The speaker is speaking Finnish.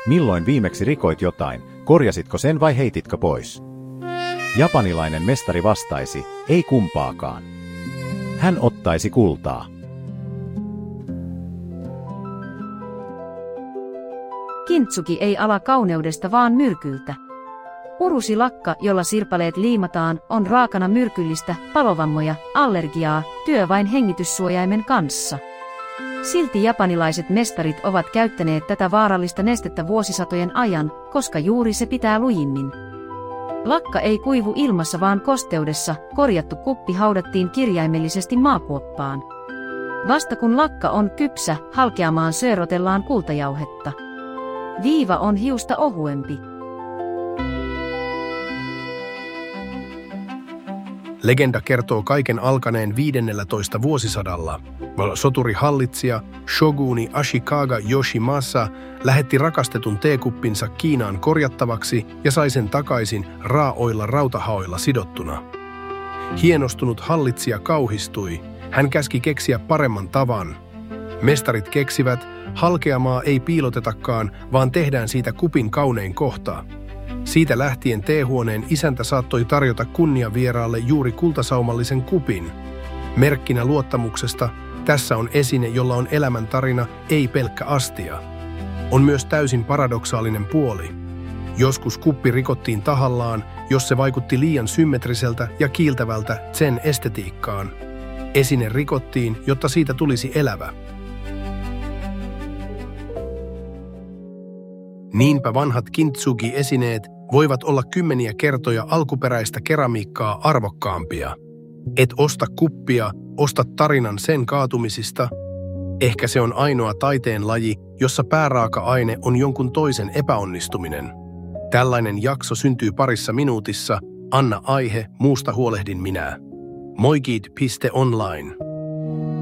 Milloin viimeksi rikoit jotain, korjasitko sen vai heititkö pois? Japanilainen mestari vastaisi, ei kumpaakaan. Hän ottaisi kultaa. Kintsugi ei ala kauneudesta vaan myrkyltä. Urusilakka, jolla sirpaleet liimataan, on raakana myrkyllistä, palovammoja, allergiaa, työ vain hengityssuojaimen kanssa. Silti japanilaiset mestarit ovat käyttäneet tätä vaarallista nestettä vuosisatojen ajan, koska juuri se pitää lujimmin. Lakka ei kuivu ilmassa vaan kosteudessa, korjattu kuppi haudattiin kirjaimellisesti maakuoppaan. Vasta kun lakka on kypsä, halkeamaan söörotellaan kultajauhetta. Viiva on hiusta ohuempi. Legenda kertoo kaiken alkaneen 15. vuosisadalla. Soturi-hallitsija shoguni Ashikaga Yoshimasa lähetti rakastetun teekuppinsa Kiinaan korjattavaksi ja sai sen takaisin raaoilla rautahaoilla sidottuna. Hienostunut hallitsija kauhistui. Hän käski keksiä paremman tavan. Mestarit keksivät, halkeamaa ei piilotetakaan, vaan tehdään siitä kupin kaunein kohta. Siitä lähtien teehuoneen isäntä saattoi tarjota kunniavieraalle juuri kultasaumallisen kupin. Merkkinä luottamuksesta, tässä on esine, jolla on elämäntarina, ei pelkkä astia. On myös täysin paradoksaalinen puoli. Joskus kuppi rikottiin tahallaan, jos se vaikutti liian symmetriseltä ja kiiltävältä zen-estetiikkaan. Esine rikottiin, jotta siitä tulisi elävä. Niinpä vanhat kintsugi-esineet voivat olla kymmeniä kertoja alkuperäistä keramiikkaa arvokkaampia. Et osta kuppia, osta tarinan sen kaatumisista. Ehkä se on ainoa taiteen laji, jossa pääraaka-aine on jonkun toisen epäonnistuminen. Tällainen jakso syntyy parissa minuutissa. Anna aihe, muusta huolehdin minä. Moikit.online